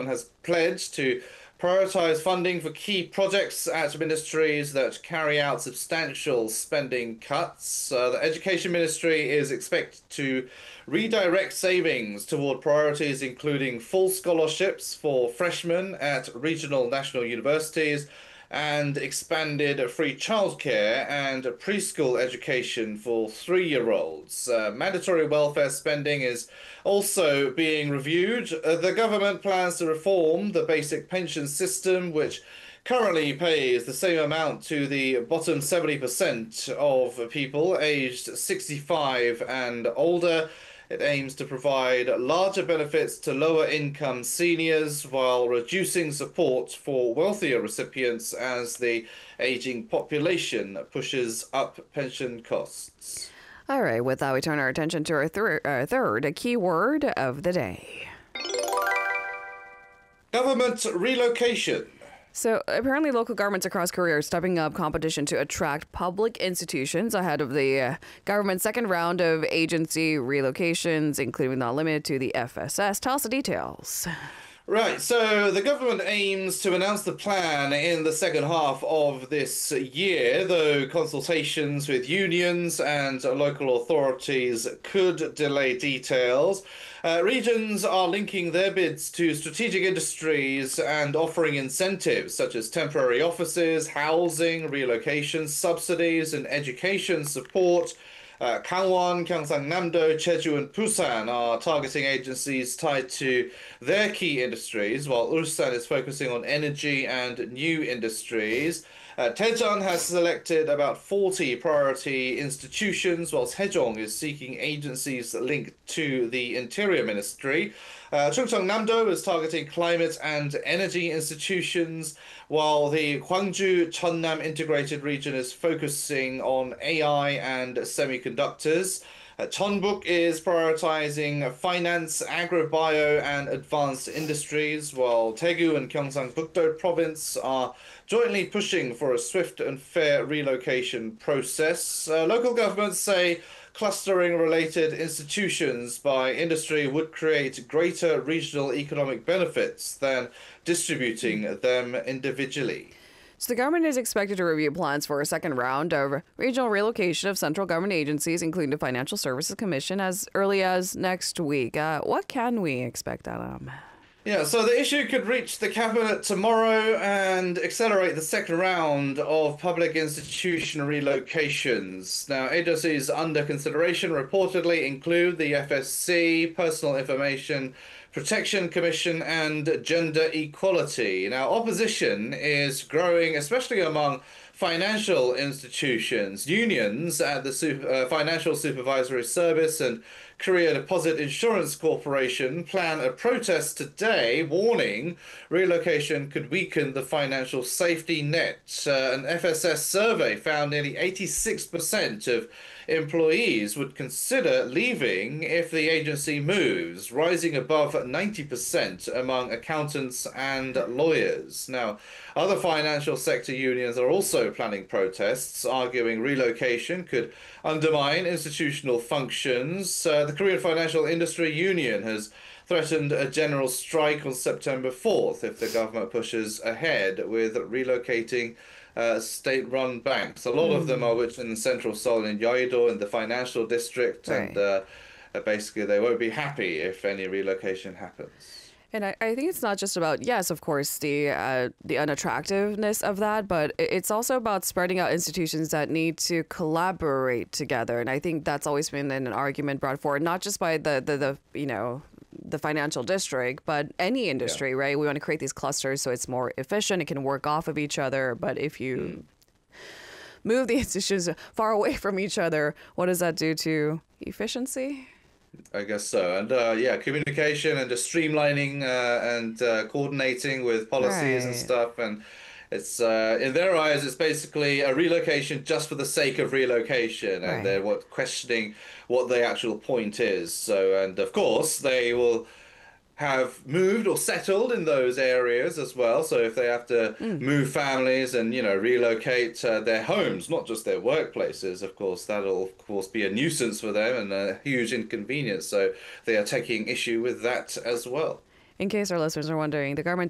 has pledged to prioritize funding for key projects at ministries that carry out substantial spending cuts. The Education Ministry is expected to redirect savings toward priorities including full scholarships for freshmen at regional national universities and expanded free childcare and preschool education for 3-year-olds. Mandatory welfare spending is also being reviewed. The government plans to reform the basic pension system, which currently pays the same amount to the bottom 70% of people aged 65 and older. It aims to provide larger benefits to lower income seniors while reducing support for wealthier recipients as the aging population pushes up pension costs. All right, with that, we turn our attention to our third keyword of the day. Government relocation. So apparently local governments across Korea are stepping up competition to attract public institutions ahead of the government's second round of agency relocations, including not limited to the FSS. Tell us the details. Right, so the government aims to announce the plan in the second half of this year, though consultations with unions and local authorities could delay details. Regions are linking their bids to strategic industries and offering incentives such as temporary offices, housing, relocation subsidies, and education support. Gangwon, Gyeongsangnam-do, Jeju, and Busan are targeting agencies tied to their key industries, while Ulsan is focusing on energy and new industries. Daejeon has selected about 40 priority institutions, while Sejong is seeking agencies linked to the Interior Ministry. Chungcheongnam-do is targeting climate and energy institutions, while the Gwangju Cheonnam Integrated Region is focusing on AI and semiconductors. Jeonbuk is prioritizing finance, agrobio, and advanced industries, while Daegu and Gyeongsangbuk-do Province are jointly pushing for a swift and fair relocation process. Local governments say clustering related institutions by industry would create greater regional economic benefits than distributing them individually. So the government is expected to review plans for a second round of regional relocation of central government agencies, including the Financial Services Commission, as early as next week. What can we expect, Adam? Yeah, so the issue could reach the cabinet tomorrow and accelerate the second round of public institution relocations. Now, agencies under consideration reportedly include the FSC, Personal Information Protection Commission, and Gender Equality. Now, opposition is growing, especially among financial institutions. Unions at the Financial Supervisory Service and Korea Deposit Insurance Corporation plan a protest today, warning relocation could weaken the financial safety net. An FSS survey found nearly 86% of employees would consider leaving if the agency moves, rising above 90% among accountants and lawyers. Now, other financial sector unions are also planning protests, arguing relocation could undermine institutional functions. The Korean Financial Industry Union has threatened a general strike on September 4th if the government pushes ahead with relocating state-run banks. A lot of them are in central Seoul and Yeouido in the financial district, Right. and basically they won't be happy if any relocation happens. And I think it's not just about, yes, of course, the unattractiveness of that, but it's also about spreading out institutions that need to collaborate together. And I think that's always been an argument brought forward, not just by the financial district, but any industry, right? We want to create these clusters so it's more efficient, it can work off of each other. But if you move the institutions far away from each other, what does that do to efficiency? I guess so. And yeah, communication and just streamlining and coordinating with policies and Right. stuff. And it's in their eyes, it's basically a relocation just for the sake of relocation, and Right. they're questioning what the actual point is. So, and of course, they will have moved or settled in those areas as well. So if they have to move families and, relocate their homes, not just their workplaces, of course, that'll of course be a nuisance for them and a huge inconvenience. So they are taking issue with that as well. In case our listeners are wondering, the government